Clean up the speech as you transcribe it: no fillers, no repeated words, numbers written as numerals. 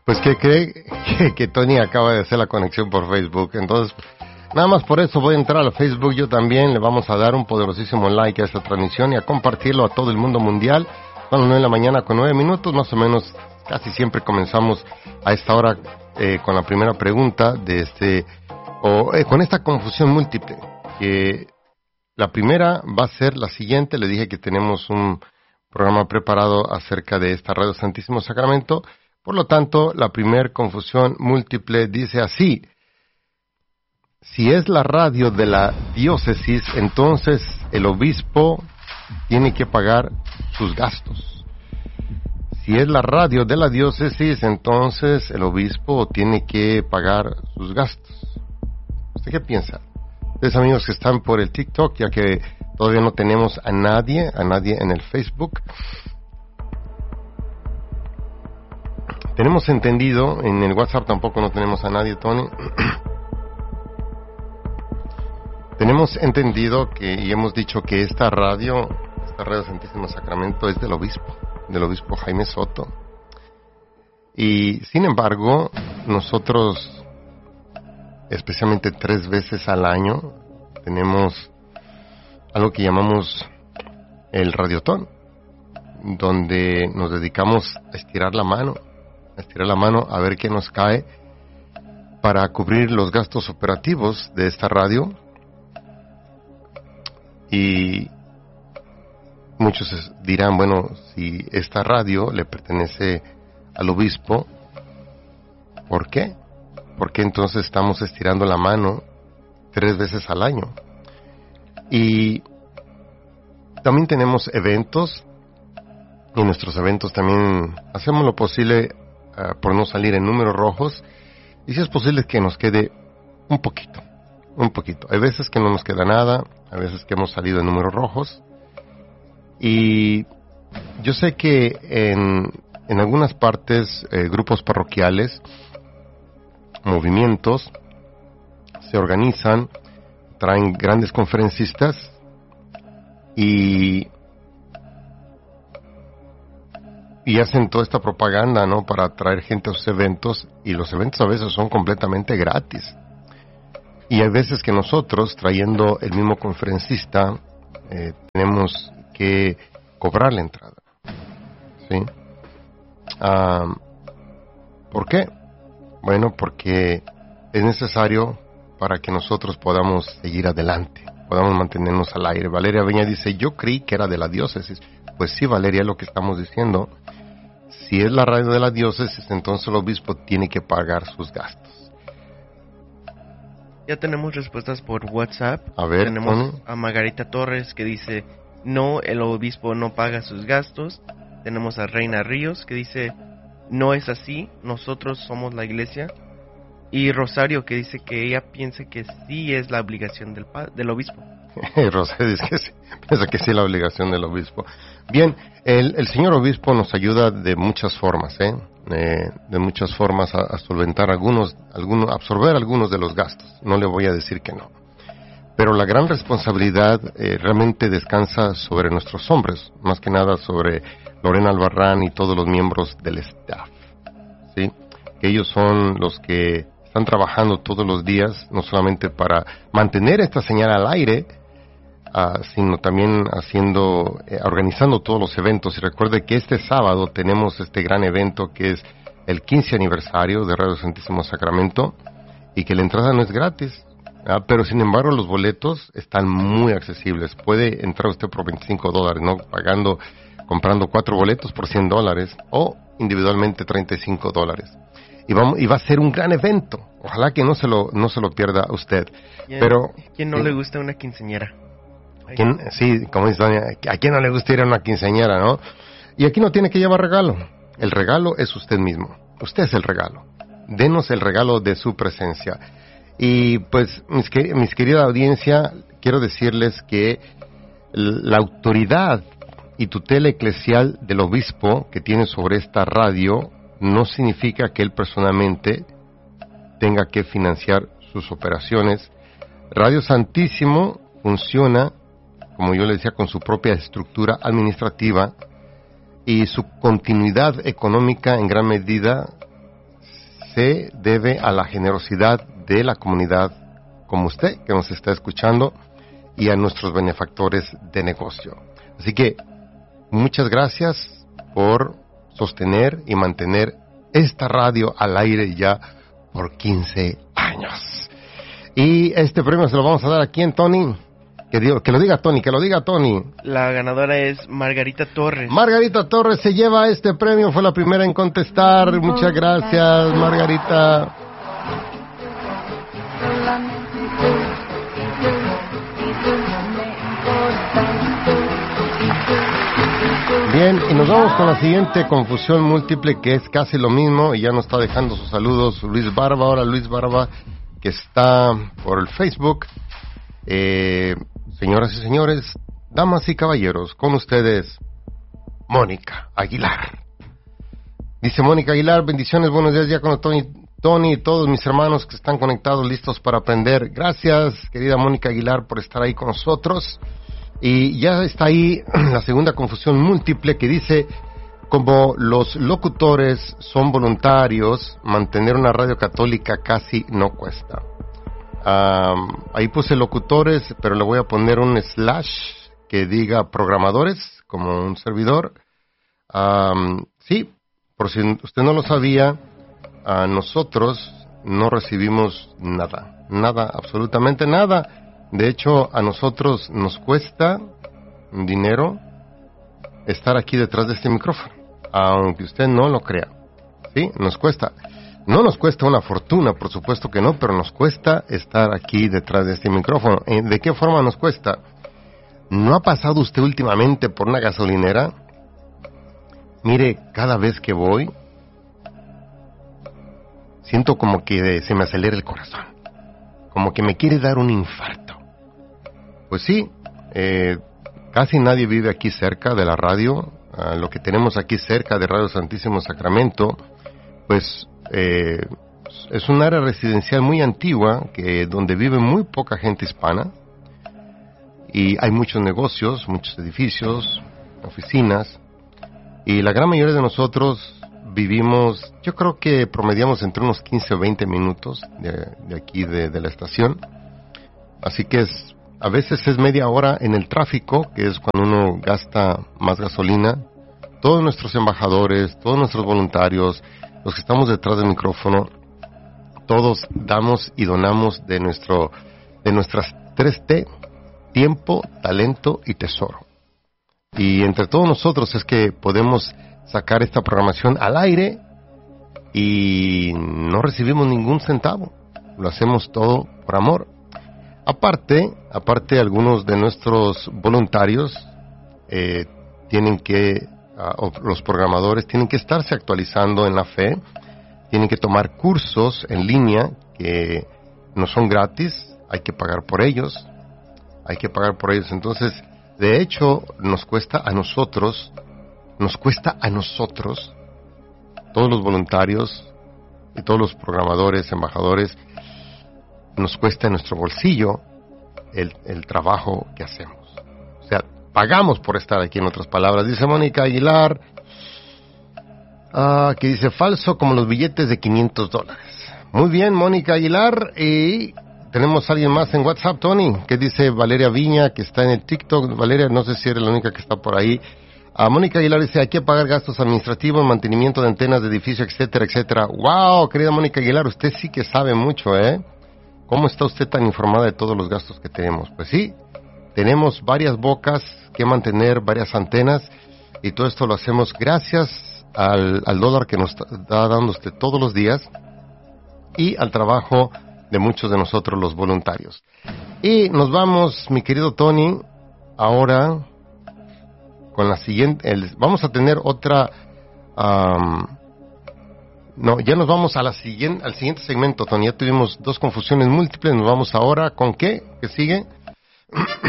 Pues que cree que Tony acaba de hacer la conexión por Facebook. Entonces, nada más por eso voy a entrar a Facebook. Yo también le vamos a dar un poderosísimo like a esta transmisión y a compartirlo a todo el mundo mundial. Son las 9 de la mañana con 9 minutos, más o menos. Casi siempre comenzamos a esta hora con la primera pregunta de con esta confusión múltiple. Que la primera va a ser la siguiente. Le dije que tenemos un programa preparado acerca de esta Radio Santísimo Sacramento. Por lo tanto, la primera confusión múltiple dice así: si es la radio de la diócesis, entonces el obispo tiene que pagar sus gastos. Si es la radio de la diócesis, entonces el obispo tiene que pagar sus gastos. ¿Usted qué piensa? Ustedes, amigos que están por el TikTok, ya que todavía no tenemos a nadie en el Facebook. Tenemos entendido, en el WhatsApp tampoco no tenemos a nadie, Tony. Tenemos entendido y hemos dicho que esta radio Santísimo Sacramento es del obispo Jaime Soto. Y sin embargo, nosotros, especialmente 3 veces al año, tenemos algo que llamamos el Radiotón, donde nos dedicamos a estirar la mano a ver qué nos cae para cubrir los gastos operativos de esta radio. Y muchos dirán, bueno, si esta radio le pertenece al obispo, ¿por qué? ¿Por qué entonces estamos estirando la mano 3 veces al año? Y también tenemos eventos, y en nuestros eventos también hacemos lo posible por no salir en números rojos, y si es posible que nos quede un poquito. Hay veces que no nos queda nada, a veces que hemos salido en números rojos, y yo sé que en algunas partes, grupos parroquiales, movimientos, se organizan, traen grandes conferencistas y hacen toda esta propaganda, ¿no?, para atraer gente a sus eventos, y los eventos a veces son completamente gratis. Y hay veces que nosotros, trayendo el mismo conferencista, tenemos que cobrar la entrada. ¿Sí? ¿Por qué? Bueno, porque es necesario para que nosotros podamos seguir adelante, podamos mantenernos al aire. Valeria Beña dice, yo creí que era de la diócesis. Pues sí, Valeria, es lo que estamos diciendo. Si es la radio de la diócesis, entonces el obispo tiene que pagar sus gastos. Ya tenemos respuestas por WhatsApp. A ver, tenemos a Margarita Torres que dice, no, el obispo no paga sus gastos. Tenemos a Reina Ríos que dice, no es así, nosotros somos la iglesia. Y Rosario que dice que ella piensa que sí es la obligación del obispo. Rosario dice que sí, piensa que sí es la obligación del obispo. Bien, el señor obispo nos ayuda de muchas formas, de muchas formas a solventar absorber algunos de los gastos. No le voy a decir que no. Pero la gran responsabilidad realmente descansa sobre nuestros hombres, más que nada sobre Lorena Albarrán y todos los miembros del staff, ¿sí? Que ellos son los que están trabajando todos los días, no solamente para mantener esta señal al aire, sino también organizando todos los eventos. Y recuerde que este sábado tenemos este gran evento que es el 15 aniversario de Radio Santísimo Sacramento, y que la entrada no es gratis, pero sin embargo los boletos están muy accesibles. Puede entrar usted por $25, ¿no? Comprando 4 boletos por $100, o individualmente $35. Y va a ser un gran evento. Ojalá que no se lo pierda usted. Pero ¿quién no le gusta una quinceañera? Sí, como dice Doña, ¿a quién no le gusta ir a una quinceañera, no? Y aquí no tiene que llevar regalo. El regalo es usted mismo. Usted es el regalo. Denos el regalo de su presencia. Y pues, mis querida audiencia, quiero decirles que la autoridad y tutela eclesial del obispo que tiene sobre esta radio no significa que él personalmente tenga que financiar sus operaciones. Radio Santísimo funciona, como yo le decía, con su propia estructura administrativa, y su continuidad económica en gran medida se debe a la generosidad de la comunidad como usted que nos está escuchando y a nuestros benefactores de negocio. Así que muchas gracias por sostener y mantener esta radio al aire ya por 15 años. Y este premio se lo vamos a dar a quién, Tony. Que lo diga Tony. La ganadora es Margarita Torres. Margarita Torres se lleva este premio, fue la primera en contestar. Muchas gracias, Margarita. Bien, y nos vamos con la siguiente confusión múltiple, que es casi lo mismo, y ya nos está dejando sus saludos Luis Barba. Ahora Luis Barba, que está por el Facebook. Señoras y señores, damas y caballeros, con ustedes, Mónica Aguilar. Dice Mónica Aguilar: bendiciones, buenos días, ya con Tony y todos mis hermanos que están conectados, listos para aprender. Gracias, querida Mónica Aguilar, por estar ahí con nosotros. Y ya está ahí la segunda confusión múltiple, que dice: como los locutores son voluntarios, mantener una radio católica casi no cuesta. Ahí puse locutores, pero le voy a poner un slash que diga programadores, como un servidor. Sí, por si usted no lo sabía, nosotros no recibimos nada, absolutamente nada. De hecho, a nosotros nos cuesta dinero estar aquí detrás de este micrófono, aunque usted no lo crea. Sí, nos cuesta. No nos cuesta una fortuna, por supuesto que no, pero nos cuesta estar aquí detrás de este micrófono. ¿De qué forma nos cuesta? ¿No ha pasado usted últimamente por una gasolinera? Mire, cada vez que voy, siento como que se me acelera el corazón, como que me quiere dar un infarto. Pues sí, casi nadie vive aquí cerca de la radio. Lo que tenemos aquí cerca de Radio Santísimo Sacramento, pues es un área residencial muy antigua, donde vive muy poca gente hispana, y hay muchos negocios, muchos edificios, oficinas, y la gran mayoría de nosotros vivimos, yo creo que promediamos entre unos 15 o 20 minutos de aquí de la estación. Así que a veces es media hora en el tráfico, que es cuando uno gasta más gasolina. Todos nuestros embajadores, todos nuestros voluntarios, los que estamos detrás del micrófono, todos damos y donamos de nuestras 3T: tiempo, talento y tesoro. Y entre todos nosotros es que podemos sacar esta programación al aire y no recibimos ningún centavo. Lo hacemos todo por amor. Aparte, algunos de nuestros voluntarios tienen que, los programadores tienen que estarse actualizando en la fe, tienen que tomar cursos en línea que no son gratis, hay que pagar por ellos. Entonces, de hecho, nos cuesta a nosotros, todos los voluntarios y todos los programadores, embajadores, nos cuesta en nuestro bolsillo el trabajo que hacemos. O sea, pagamos por estar aquí, en otras palabras. Dice Mónica Aguilar, que dice: falso como los billetes de $500. Muy bien, Mónica Aguilar. Y tenemos a alguien más en WhatsApp, Tony, que dice Valeria Viña, que está en el TikTok. Valeria, no sé si eres la única que está por ahí. Mónica Aguilar dice: hay que pagar gastos administrativos, mantenimiento de antenas de edificio, etcétera, etcétera. ¡Wow! Querida Mónica Aguilar, usted sí que sabe mucho, ¿eh? ¿Cómo está usted tan informada de todos los gastos que tenemos? Pues sí, tenemos varias bocas que mantener, varias antenas, y todo esto lo hacemos gracias al dólar que nos está dando usted todos los días, y al trabajo de muchos de nosotros, los voluntarios. Y nos vamos, mi querido Tony, ahora con la siguiente. Vamos a tener otra... ya nos vamos al siguiente segmento, Tony. Ya tuvimos dos confusiones múltiples. Nos vamos ahora con ¿qué? ¿Qué sigue?